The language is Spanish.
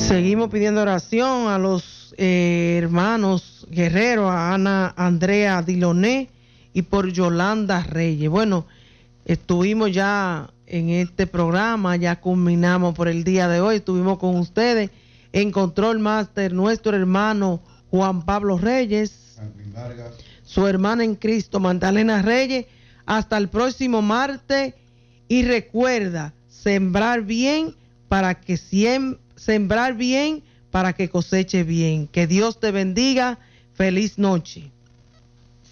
Seguimos pidiendo oración a los hermanos guerreros, a Ana Andrea Diloné y por Yolanda Reyes. Bueno, estuvimos ya en este programa, ya culminamos por el día de hoy, estuvimos con ustedes en Control Master, nuestro hermano Juan Pablo Reyes, su hermana en Cristo, Magdalena Reyes. Hasta el próximo martes y recuerda, sembrar bien para que sembrar bien para que coseche bien. Que Dios te bendiga. Feliz noche.